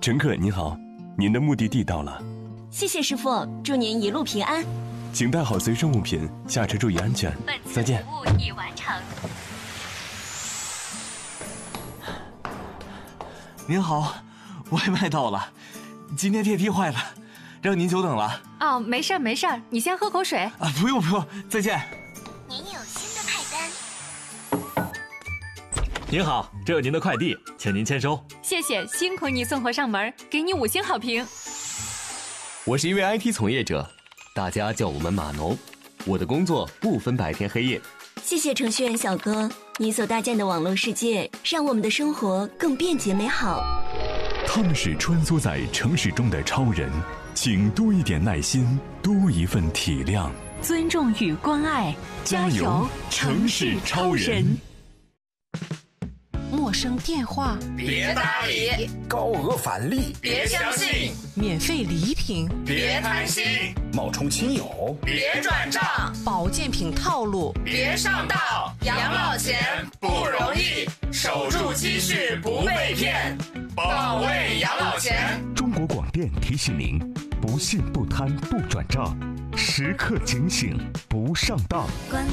乘客您好，您的目的地到了。 谢谢师傅，祝您一路平安。 请带好随身物品，下车注意安全。再见。 服务已完成。 您好，外卖到了，今天电梯坏了，让您久等了。 哦，没事儿没事儿，你先喝口水。 啊，不用，再见。 您有新的派单。 您好，这有您的快递，请您签收。 谢谢，辛苦你送货上门，给你5星好评。 我是一位 IT 从业者，大家叫我们码农。我的工作不分白天黑夜。 谢谢程序员小哥，你所搭建的网络世界让我们的生活更便捷美好。 他们是穿梭在城市中的超人，请多一点耐心，多一份体谅， 尊重与关爱， 加油，城市超人！ 陌生电话别搭理， 高额返利别相信， 免费礼品别贪心， 冒充亲友别转账， 保健品套路别上当。养老钱不容易，守住积蓄不被骗，保卫养老钱。 中国广电提醒您：不信不贪不转账，时刻警醒不上当。